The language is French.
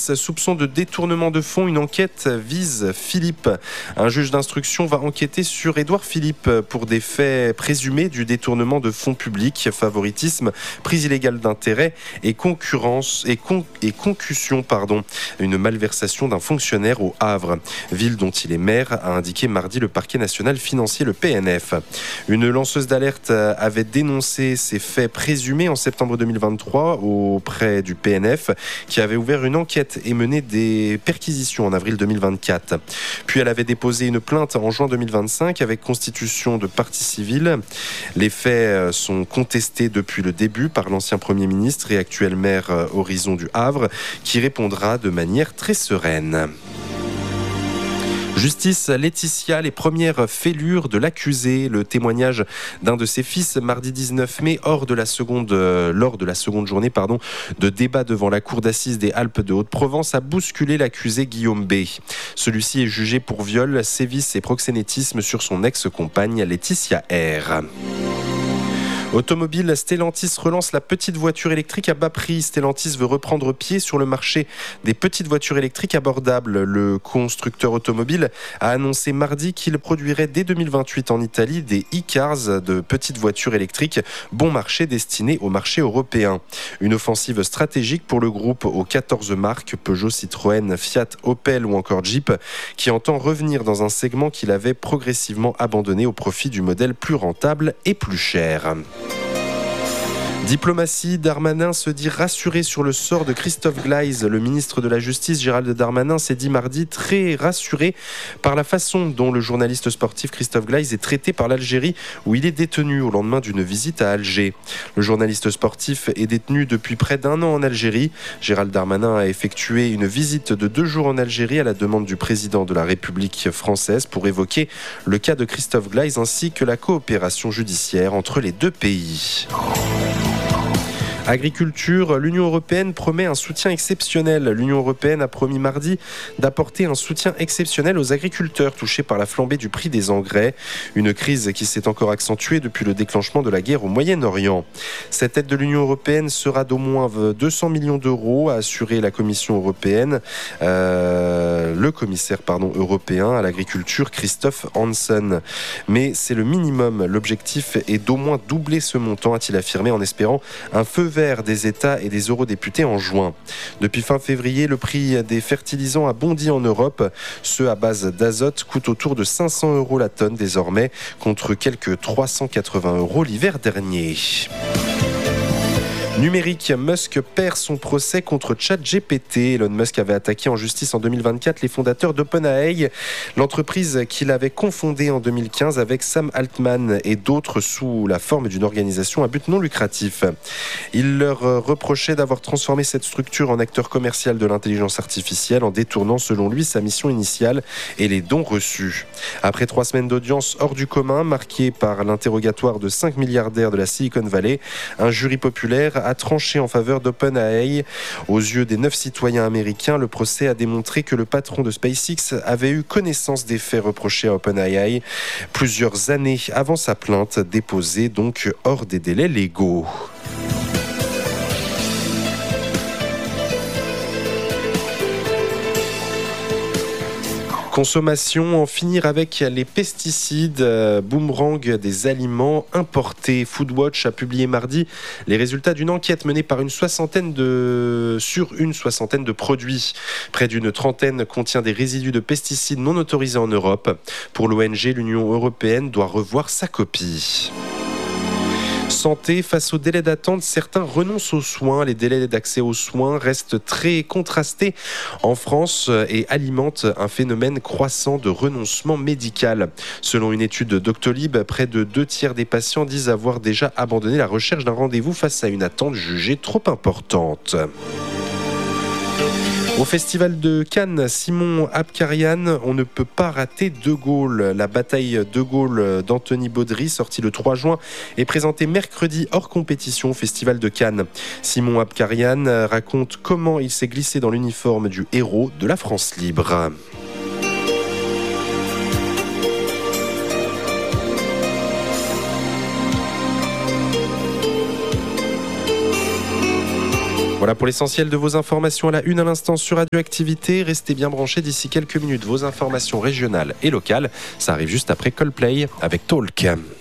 justice, soupçon de détournement de fonds, une enquête vise Philippe. Un juge d'instruction va enquêter sur Édouard Philippe pour des faits présumés du détournement de fonds publics, favoritisme, prise illégale d'intérêt et concussion, une malversation d'un fonctionnaire au Havre, ville dont il est maire, a indiqué mardi le parquet national financier, le PNF. Une lanceuse d'alerte avait dénoncé ces faits présumés en septembre 2023 auprès du PNF, qui avait ouvert une enquête et mené des perquisitions en avril 2024. Puis elle avait déposé une plainte en juin 2025 avec constitution de partie civile. Les faits sont contestés depuis le début par l'ancien Premier ministre et actuel maire Horizon du Havre, qui répondra de manière très sereine. Justice, Laetitia, les premières fêlures de l'accusé. Le témoignage d'un de ses fils mardi 19 mai lors de la seconde journée de débat devant la cour d'assises des Alpes de Haute-Provence a bousculé l'accusé Guillaume B. Celui-ci est jugé pour viol, sévices et proxénétisme sur son ex-compagne Laetitia R. Automobile, Stellantis relance la petite voiture électrique à bas prix. Stellantis veut reprendre pied sur le marché des petites voitures électriques abordables. Le constructeur automobile a annoncé mardi qu'il produirait dès 2028 en Italie des e-cars, de petites voitures électriques bon marché destinées au marché européen. Une offensive stratégique pour le groupe aux 14 marques Peugeot, Citroën, Fiat, Opel ou encore Jeep, qui entend revenir dans un segment qu'il avait progressivement abandonné au profit du modèle plus rentable et plus cher. Diplomatie, Darmanin se dit rassuré sur le sort de Christophe Gleizes. Le ministre de la Justice, Gérald Darmanin, s'est dit mardi très rassuré par la façon dont le journaliste sportif Christophe Gleizes est traité par l'Algérie, où il est détenu au lendemain d'une visite à Alger. Le journaliste sportif est détenu depuis près d'1 an en Algérie. Gérald Darmanin a effectué une visite de 2 jours en Algérie à la demande du président de la République française pour évoquer le cas de Christophe Gleizes ainsi que la coopération judiciaire entre les deux pays. Agriculture, l'Union européenne promet un soutien exceptionnel. L'Union européenne a promis mardi d'apporter un soutien exceptionnel aux agriculteurs touchés par la flambée du prix des engrais. Une crise qui s'est encore accentuée depuis le déclenchement de la guerre au Moyen-Orient. Cette aide de l'Union européenne sera d'au moins 200 millions d'euros, a assuré la Commission européenne. Le commissaire européen à l'agriculture, Christophe Hansen. Mais c'est le minimum. L'objectif est d'au moins doubler ce montant, a-t-il affirmé, en espérant un feu vert des États et des eurodéputés en juin. Depuis fin février, le prix des fertilisants a bondi en Europe. Ceux à base d'azote coûtent autour de 500 € la tonne désormais, contre quelques 380 € l'hiver dernier. Numérique, Musk perd son procès contre ChatGPT. Elon Musk avait attaqué en justice en 2024 les fondateurs d'OpenAI, l'entreprise qu'il avait confondée en 2015 avec Sam Altman et d'autres sous la forme d'une organisation à but non lucratif. Il leur reprochait d'avoir transformé cette structure en acteur commercial de l'intelligence artificielle en détournant selon lui sa mission initiale et les dons reçus. Après 3 semaines d'audience hors du commun, marquées par l'interrogatoire de 5 milliardaires de la Silicon Valley, un jury populaire a tranché en faveur d'OpenAI. Aux yeux des 9 citoyens américains, le procès a démontré que le patron de SpaceX avait eu connaissance des faits reprochés à OpenAI plusieurs années avant sa plainte, déposée donc hors des délais légaux. Consommation, en finir avec les pesticides, boomerang des aliments importés. Foodwatch a publié mardi les résultats d'une enquête menée par sur une soixantaine de produits. Près d'une trentaine contient des résidus de pesticides non autorisés en Europe. Pour l'ONG, l'Union européenne doit revoir sa copie. Santé, face aux délais d'attente, certains renoncent aux soins. Les délais d'accès aux soins restent très contrastés en France et alimentent un phénomène croissant de renoncement médical. Selon une étude de Doctolib, près de 2/3 des patients disent avoir déjà abandonné la recherche d'un rendez-vous face à une attente jugée trop importante. Au Festival de Cannes, Simon Abkarian, on ne peut pas rater De Gaulle. La bataille De Gaulle d'Anthony Baudry, sortie le 3 juin, est présentée mercredi hors compétition au Festival de Cannes. Simon Abkarian raconte comment il s'est glissé dans l'uniforme du héros de la France libre. Voilà pour l'essentiel de vos informations à la une à l'instant sur Radioactivité. Restez bien branchés d'ici quelques minutes. Vos informations régionales et locales, ça arrive juste après Coldplay avec Talk.